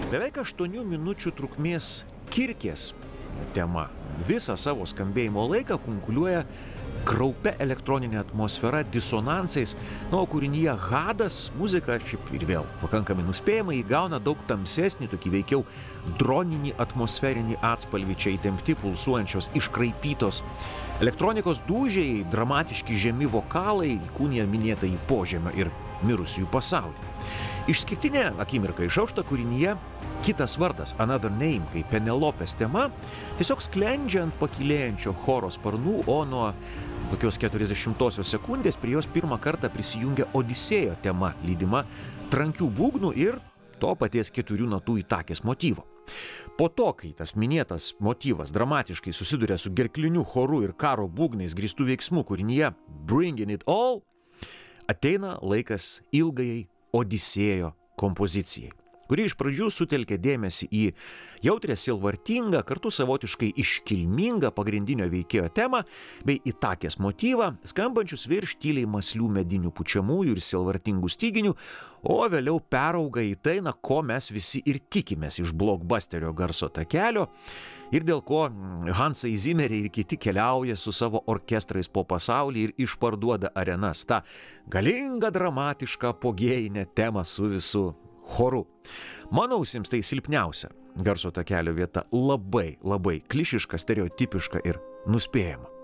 Beveik 8 minučių trukmės Kirkės tema visą savo skambėjimo laiką kunkuliuoja kraupia elektroninė atmosfera, disonansais, o kūrinyje Hadas muzika šiaip ir vėl pakankamai nuspėjamai įgauna daug tamsesnį, tokį veikiau droninį atmosferinį atspalvį, čia įtempti, pulsuojančios, iškraipytos elektronikos dūžiai, dramatiški žemi vokalai įkūnija minėtą į požemio ir mirusiųjų pasaulį. Išskirtinė akimirka išaušta kūrinyje kitas vardas, Another Name, kai Penelopės tema tiesiog sklendžia ant pakilėjančio choro sparnų, o nuo kokios 40 sekundės prie jos pirmą kartą prisijungia Odisėjo tema, lydima trankių būgnų ir to paties 4 natų įtakės motyvo. Po to, kai tas minėtas motyvas dramatiškai susiduria su gerkliniu choru ir karo būgnais grįstų veiksmų kūrinyje Bringing It All, ateina laikas ilgajai Odisėjo kompozicijai, kuri iš pradžių sutelkė dėmesį į jautrią sielvartingą, kartu savotiškai iškilmingą pagrindinio veikėjo temą bei įtakės motyvą, skambančius virš tyliai mąslių medinių pučiamųjų ir sielvartingų styginių, o vėliau perauga į tai, ko mes visi ir tikimės iš blockbusterio garso takelio ir dėl ko Hansai Zimmeriai ir kiti keliauja su savo orkestrais po pasaulį ir išparduoda arenas, tą galingą, dramatišką, apogėjinę temą su visu choru. Mano ausims tai silpniausia garso takelio vieta, labai klišiška, stereotipiška ir nuspėjama.